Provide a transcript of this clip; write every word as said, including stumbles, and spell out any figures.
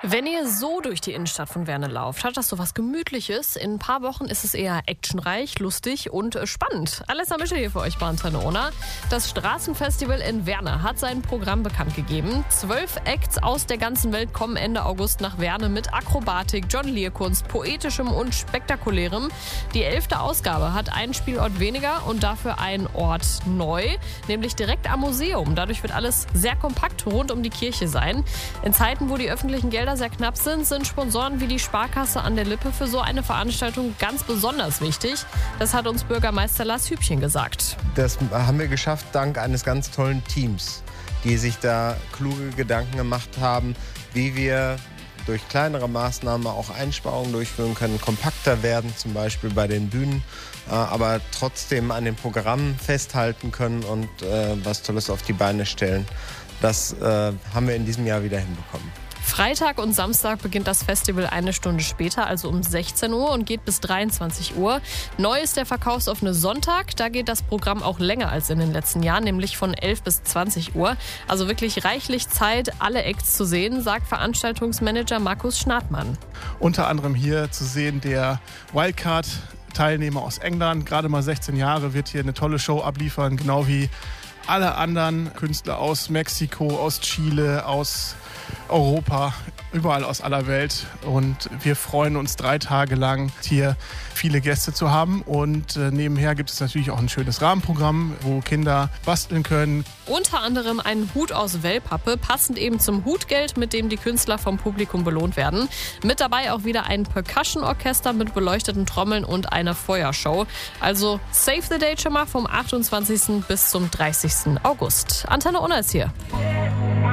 Wenn ihr so durch die Innenstadt von Werne lauft, hat das so was Gemütliches. In ein paar Wochen ist es eher actionreich, lustig und spannend. Alessa Mische hier für euch bei Antenne Unna. Das Straßenfestival in Werne hat sein Programm bekannt gegeben. Zwölf Acts aus der ganzen Welt kommen Ende August nach Werne mit Akrobatik, Jonglierkunst, Poetischem und Spektakulärem. Die elfte Ausgabe hat einen Spielort weniger und dafür einen Ort neu, nämlich direkt am Museum. Dadurch wird alles sehr kompakt rund um die Kirche sein. In Zeiten, wo die öffentlichen Gelder sehr knapp sind, sind Sponsoren wie die Sparkasse an der Lippe für so eine Veranstaltung ganz besonders wichtig. Das hat uns Bürgermeister Lars Hübchen gesagt. Das haben wir geschafft dank eines ganz tollen Teams, die sich da kluge Gedanken gemacht haben, wie wir durch kleinere Maßnahmen auch Einsparungen durchführen können, kompakter werden, zum Beispiel bei den Bühnen, aber trotzdem an den Programmen festhalten können und äh, was Tolles auf die Beine stellen. Das äh, haben wir in diesem Jahr wieder hinbekommen. Freitag und Samstag beginnt das Festival eine Stunde später, also um sechzehn Uhr und geht bis dreiundzwanzig Uhr. Neu ist der verkaufsoffene Sonntag. Da geht das Programm auch länger als in den letzten Jahren, nämlich von elf bis zwanzig Uhr. Also wirklich reichlich Zeit, alle Acts zu sehen, sagt Veranstaltungsmanager Markus Schnartmann. Unter anderem hier zu sehen der Wildcard-Teilnehmer aus England. Gerade mal sechzehn Jahre, wird hier eine tolle Show abliefern, genau wie alle anderen Künstler aus Mexiko, aus Chile, aus Europa, überall aus aller Welt. Und wir freuen uns drei Tage lang, hier viele Gäste zu haben. Und äh, nebenher gibt es natürlich auch ein schönes Rahmenprogramm, wo Kinder basteln können. Unter anderem einen Hut aus Wellpappe, passend eben zum Hutgeld, mit dem die Künstler vom Publikum belohnt werden. Mit dabei auch wieder ein Percussion-Orchester mit beleuchteten Trommeln und einer Feuershow. Also save the date schon mal vom achtundzwanzigsten bis zum dreißigsten August. Antenne Unna ist hier.